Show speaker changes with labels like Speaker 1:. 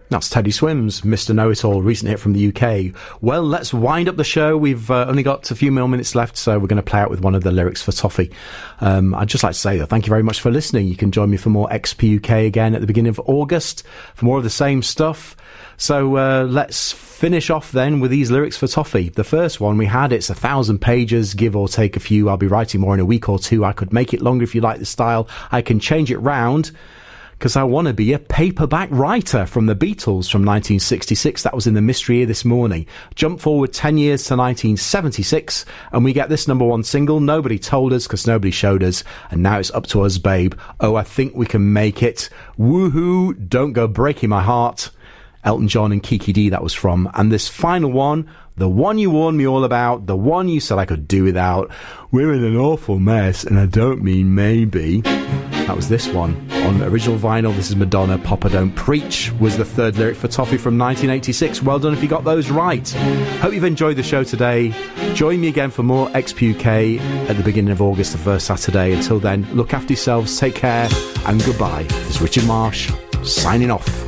Speaker 1: That's Teddy Swims, Mr. Know-It-All, recent hit from the UK. Well, let's wind up the show. We've only got a few more minutes left, so we're going to play out with one of the lyrics for Toffee. I'd just like to say that thank you very much for listening. You can join me for more XP UK again at the beginning of August for more of the same stuff. So let's finish off then with these lyrics for Toffee. The first one we had, it's 1,000 pages, give or take a few. I'll be writing more in a week or two. I could make it longer if you like the style. I can change it round, because I want to be a paperback writer, from the Beatles from 1966. That was in the Mystery Year This Morning. Jump forward 10 years to 1976, and we get this number one single, Nobody Told Us, because nobody showed us, and now it's up to us, babe. Oh, I think we can make it. Woohoo, Don't Go Breaking My Heart. Elton John and Kiki D, that was from. And this final one, the one you warned me all about, the one you said I could do without. We're in an awful mess, and I don't mean maybe. That was this one. On original vinyl, this is Madonna, Papa Don't Preach, was the third lyric for Toffee from 1986. Well done if you got those right. Hope you've enjoyed the show today. Join me again for more XPUK at the beginning of August, the first Saturday. Until then, look after yourselves, take care, and goodbye. It's Richard Marsh, signing off.